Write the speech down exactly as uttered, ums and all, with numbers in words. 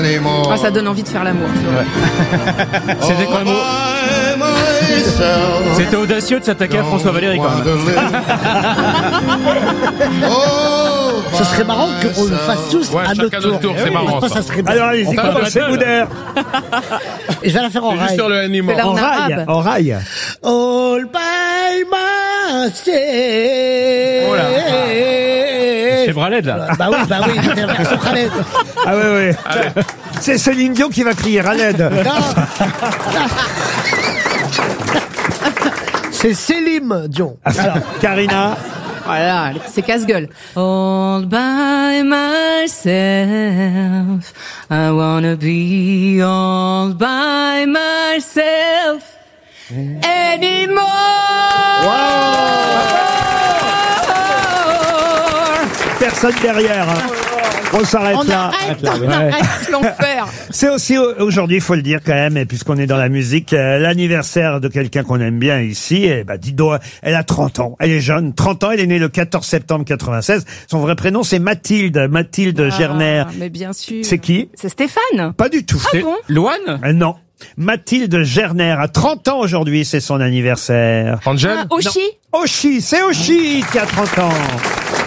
anymore. Ah, ça donne envie de faire l'amour. C'était quand même... C'était audacieux de s'attaquer à François Valéry quand même. Ce serait marrant qu'on le fasse tous Ouais, à notre chacun notre tour. tour, c'est marrant, Ça, ça. ça serait bien. Alors allez-y, On parle commencez, de la Boudère. Et je vais la faire en C'est juste rail. sur le animal. C'est là. En En rail, arabe. en rail. All by myself. Oh là. C'est Braled là. Bah oui, bah oui, c'est la version Khaled. Ah ouais, ouais. C'est Céline Dion qui va crier à l'aide. Non. C'est Célim Dion. Alors, Karina. Voilà, c'est casse-gueule. All by myself, I wanna be all by myself anymore. Personne derrière. hein. On s'arrête On là. arrête, on arrête l'enfer. C'est aussi aujourd'hui, il faut le dire quand même, et puisqu'on est dans la musique, euh, l'anniversaire de quelqu'un qu'on aime bien ici. Et bah, dis donc, elle a trente ans. Elle est jeune, trente ans. Elle est née le quatorze septembre quatre-vingt-seize. Son vrai prénom, c'est Mathilde. Mathilde Gerner. Ah, mais bien sûr. C'est qui? C'est Stéphane. Pas du tout. Ah bon? Loane Euh, non. Mathilde Gerner a trente ans aujourd'hui, c'est son anniversaire. Angel Ah, Oshi. Oshi, c'est Oshi qui a trente ans.